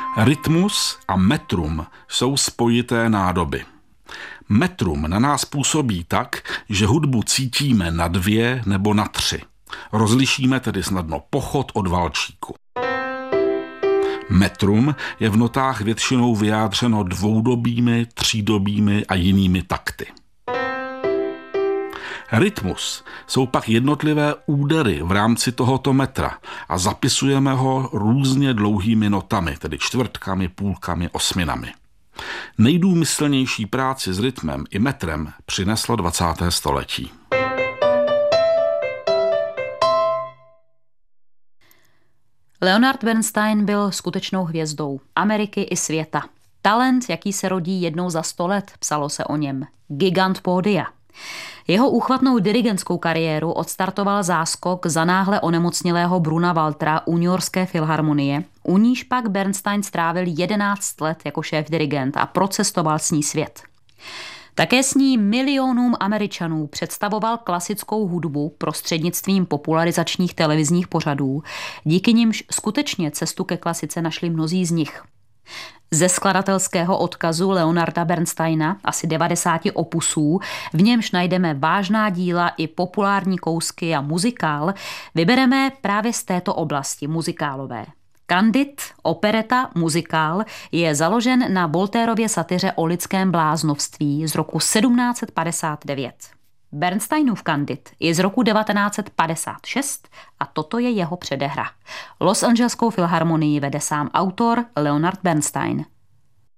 Rytmus a metrum jsou spojité nádoby. Metrum na nás působí tak, že hudbu cítíme na 2 nebo na 3. Rozlišíme tedy snadno pochod od valčíku. Metrum je v notách většinou vyjádřeno dvoudobými, třídobými a jinými takty. Rytmus jsou pak jednotlivé údery v rámci tohoto metra a zapisujeme ho různě dlouhými notami, tedy čtvrtkami, půlkami, osminami. Nejdůmyslnější práci s rytmem i metrem přineslo 20. století. Leonard Bernstein byl skutečnou hvězdou Ameriky i světa. Talent, jaký se rodí jednou za 100 let, psalo se o něm. Gigant pódia. Jeho úchvatnou dirigentskou kariéru odstartoval záskok za náhle onemocnělého Bruna Waltera u New Yorkské filharmonie, u níž pak Bernstein strávil 11 let jako šéf-dirigent a procestoval s ní svět. Také s ní milionům Američanů představoval klasickou hudbu prostřednictvím popularizačních televizních pořadů, díky nimž skutečně cestu ke klasice našli mnozí z nich. Ze skladatelského odkazu Leonarda Bernsteina, asi 90 opusů, v němž najdeme vážná díla i populární kousky a muzikál, vybereme právě z této oblasti muzikálové. Candide, opereta, muzikál, je založen na Voltairově satyře o lidském bláznovství z roku 1759. Bernsteinův Candide je z roku 1956 a toto je jeho předehra. Los Angeleskou filharmonii vede sám autor Leonard Bernstein.